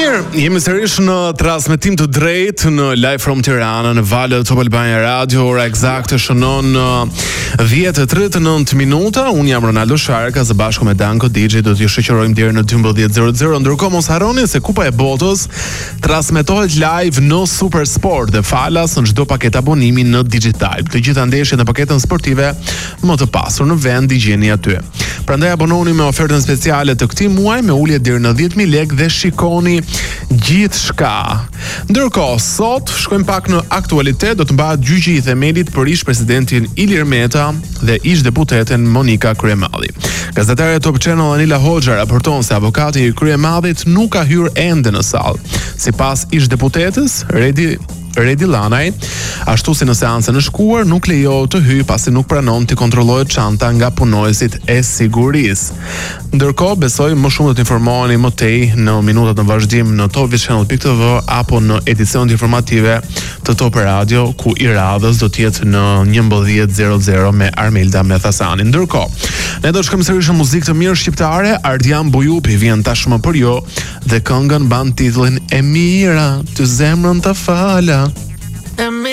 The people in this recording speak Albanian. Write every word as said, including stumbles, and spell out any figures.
Mirë, jemi sërish në transmetim të drejtë në Live from Tirana në valët Top Albania Radio, ora eksakte shënon dhjetë e tridhjetë e nëntë minuta. Unë jam Ronaldo Sharka, së bashku me Danko D J do t'ju shoqërojmë deri në dymbëdhjetë e zero. Ndërkohë mos harroni se Kupa e Botës transmetohet live në Super Sport dhe falas në çdo paketë abonimi në digital. Të gjitha ndeshjet në paketën sportive më të pasur në vend i gjeni aty. Prandaj abononi me ofertën speciale të këtij muaji me ulje deri në dhjetë mijë lekë dhe shikoni gjithçka. Ndërkohë, sot shkojmë pak në aktualitet, do të mbahet gjyqi i themelit për ish presidentin Ilir Meta dhe ish deputeten Monika Kryemalli. Gazetarja Top Channel Anila Hoxha raporton se avokati i Kryemallit nuk ka hyrë ende në sallë. Sipas ish deputetës Redi Redi Lanaj, ashtu si në seancën e shkuar, nuk lejohet të hyjë pasi nuk pranon të kontrollohet çanta nga punojësit e sigurisë. Ndërkohë, besoj më shumë do të informoheni më tej në minutat në vazhdim në top channel dot t v apo në edicionet informative të Top Radio, ku i radhës do të jetë në njëmbëdhjetë e zero me Armelda Methasani. Ndërkohë, ne do të shkojmë sërish në muzikë të mirë shqiptare. Ardian Bujupi vjen tashmë për ju dhe këngën mban titullin E mira, ty zemrën ta fala.